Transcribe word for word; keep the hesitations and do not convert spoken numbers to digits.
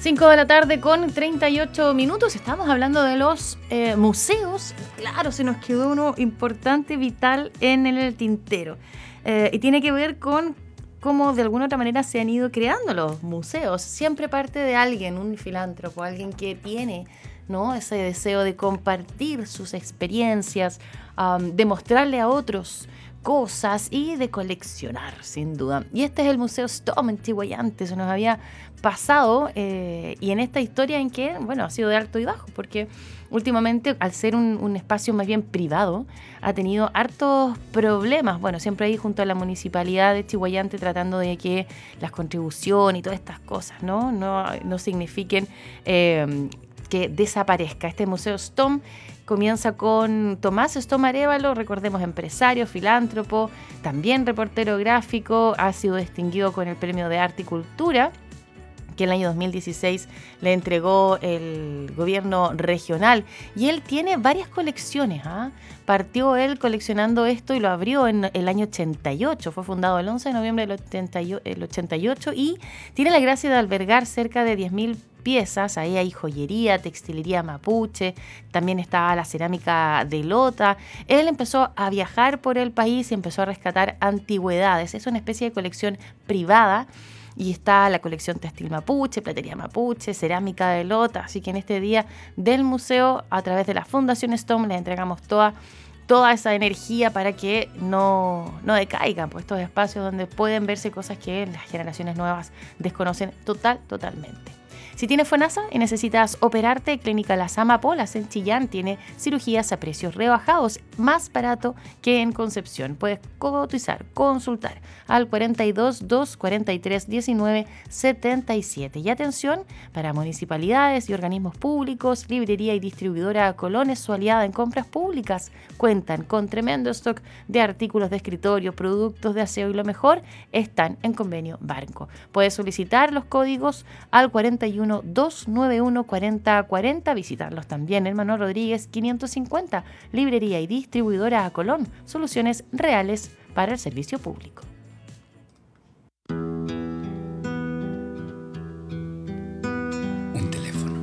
cinco de la tarde con treinta y ocho minutos. Estamos hablando de los eh, museos. Claro, se nos quedó uno importante, vital en el tintero. Eh, y tiene que ver con cómo de alguna otra manera se han ido creando los museos. Siempre parte de alguien, un filántropo, alguien que tiene, ¿no?, ese deseo de compartir sus experiencias, um, de mostrarle a otros cosas y de coleccionar, sin duda. Y este es el Museo Stom en Chillán. Se nos había pasado eh, y en esta historia en que, bueno, ha sido de alto y bajo, porque últimamente, al ser un, un espacio más bien privado, ha tenido hartos problemas. Bueno, siempre ahí junto a la municipalidad de Chillán tratando de que las contribuciones y todas estas cosas, ¿no? No, no signifiquen eh, que desaparezca. Este Museo Stom comienza con Tomás Stom Arévalo, recordemos, empresario, filántropo, también reportero gráfico, ha sido distinguido con el Premio de Arte y Cultura, que el año dos mil dieciséis le entregó el gobierno regional. Y él tiene varias colecciones. ¿eh? Partió él coleccionando esto y lo abrió en el año ochenta y ocho. Fue fundado el once de noviembre del ochenta y ocho y tiene la gracia de albergar cerca de diez mil piezas. Ahí hay joyería, textilería mapuche, también está la cerámica de Lota. Él empezó a viajar por el país y empezó a rescatar antigüedades. Es una especie de colección privada. Y está la colección textil mapuche, platería mapuche, cerámica de Lota. Así que en este día del museo, a través de la Fundación Stom, les entregamos toda, toda esa energía para que no, no decaigan pues, estos espacios donde pueden verse cosas que las generaciones nuevas desconocen total, totalmente. Si tienes FONASA y necesitas operarte, Clínica Las Amapolas en Chillán tiene cirugías a precios rebajados, más barato que en Concepción. Puedes cotizar, consultar al cuarenta y dos, dos cuarenta y tres, diecinueve setenta y siete. Y atención, para municipalidades y organismos públicos, librería y distribuidora Colón, su aliada en compras públicas, cuentan con tremendo stock de artículos de escritorio, productos de aseo y lo mejor, están en convenio Barco. Puedes solicitar los códigos al cuarenta y uno, dos noventa y uno, cuarenta cuarenta, visitarlos también en Manuel Rodríguez quinientos cincuenta, librería y distribuidora a Colón, soluciones reales para el servicio público.